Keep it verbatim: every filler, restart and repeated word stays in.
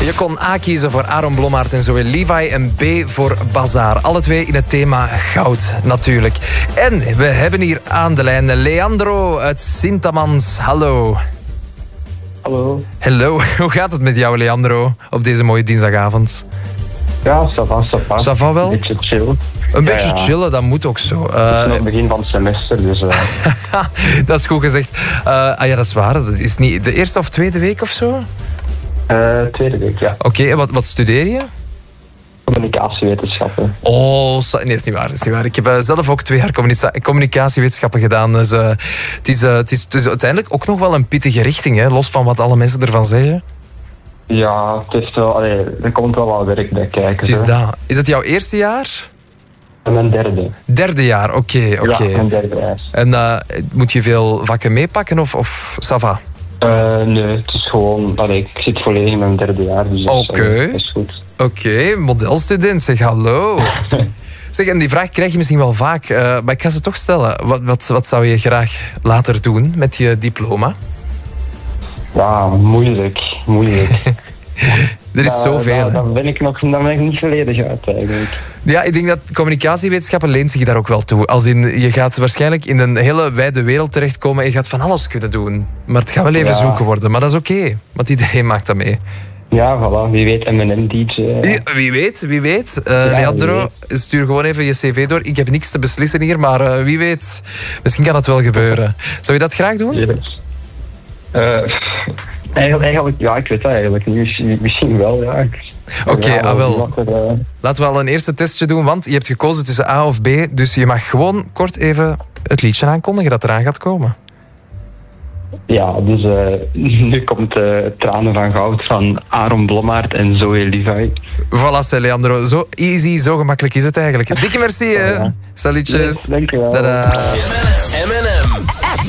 Je kon A kiezen voor Aaron Blommaert en Zoe Levi en B voor Bazaar. Alle twee in het thema goud, natuurlijk. En we hebben hier aan de lijn Leandro uit Sint-Amans. Hallo. Hallo. Hallo. Hoe gaat het met jou, Leandro, op deze mooie dinsdagavond? Ja, ça va, ça va. Ça va wel? Een beetje chillen. Een ja, beetje ja. chillen, dat moet ook zo. Het is nog het begin van het semester, dus... Uh... dat is goed gezegd. Uh, ah ja, dat is waar. Dat is niet de eerste of tweede week of zo? Uh, tweede week, ja. Oké, okay, en wat, wat studeer je? Communicatiewetenschappen. Oh, nee, dat is niet waar. Dat is niet waar. Ik heb uh, zelf ook twee jaar communica- communicatiewetenschappen gedaan. Dus uh, het, is, uh, het, is, het is uiteindelijk ook nog wel een pittige richting, hè, los van wat alle mensen ervan zeggen. Ja, het is wel, allee, er komt wel wat werk bij kijken. Het is hè. dat. Is het jouw eerste jaar? Mijn derde. Derde jaar, oké. Okay, okay. Ja, mijn derde jaar. En uh, moet je veel vakken meepakken of, of ça va? Uh, nee, het is gewoon... Allee, ik zit volledig in mijn derde jaar, dus dat is, okay. uh, is goed. Oké, okay, modelstudent, zeg hallo. Zeg, en die vraag krijg je misschien wel vaak, uh, maar ik ga ze toch stellen. Wat, wat, wat zou je graag later doen met je diploma? Ja, moeilijk, moeilijk. Er is da, zoveel. Da, dan, ben ik nog, dan ben ik niet volledig uit, eigenlijk. Ja, ik denk dat communicatiewetenschappen leent zich daar ook wel toe. Als in, je gaat waarschijnlijk in een hele wijde wereld terechtkomen en je gaat van alles kunnen doen. Maar het gaat wel even ja. zoeken worden. Maar dat is oké, okay, want iedereen maakt dat mee. Ja, voilà. Wie weet, M en M D J. Ja, wie weet, wie weet. Uh, ja, Leandro, weet. Stuur gewoon even je cv door. Ik heb niks te beslissen hier, maar uh, wie weet. Misschien kan het wel gebeuren. Zou je dat graag doen? Yes. Uh, eigenlijk, eigenlijk, ja, ik weet dat eigenlijk niet. Misschien wel, ja. Oké, okay, ja, ah, wel. Er, uh... Laten we al een eerste testje doen, want je hebt gekozen tussen A of B. Dus je mag gewoon kort even het liedje aankondigen dat eraan gaat komen. Ja, dus uh, nu komt uh, Tranen van Goud van Aaron Blommaert en Zoe Levi. Voilà, Leandro. Zo easy, zo gemakkelijk is het eigenlijk. Dikke merci, hè. Ja. Salutjes. Yes, dank je wel. Tada. M N